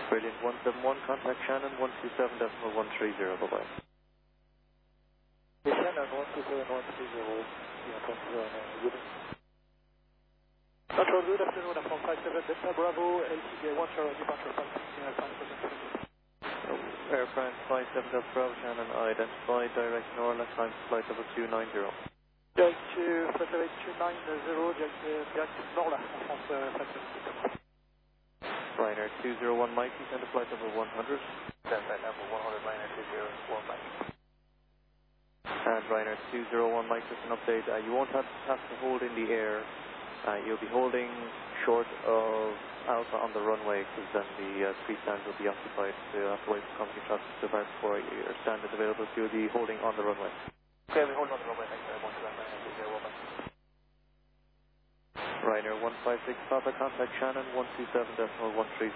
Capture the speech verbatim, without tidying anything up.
Brilliant. one seven one, contact Shannon, one two seven decimal one three zero, bye-bye. Yeah, Shannon, one two seven one three zero, yeah, control, uh, Control, good afternoon, I'm from five seven Delta Bravo, L T D one, Charlie, departure five seven five seven three. Air France five seven Delta Bravo, Shannon, identified, direct Norla, time to flight level two nine zero. Direct to flight level two nine zero, direct, uh, direct Norla, en France, uh, five seven six. Ryanair two zero one Mikey, send to flight level one hundred. That's right, number one hundred, Ryanair two zero one Mikey. And Ryanair two zero one Mike, just an update. Uh, you won't have, have to hold in the air. Uh, you'll be holding short of Alpha on the runway because then the uh, three stands will be occupied. So you'll have to wait for company traffic to depart before your stand is available. So you'll be holding on the runway. Okay, we're holding on the runway. Thanks very much. Ryanair two zero one Mikey. Ryanair one five six, Papa, contact Shannon, one two seven decimal one three